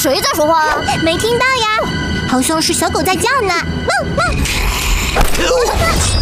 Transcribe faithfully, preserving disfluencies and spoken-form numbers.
谁在说话啊？ 没听到呀，好像是小狗在叫呢。汪汪！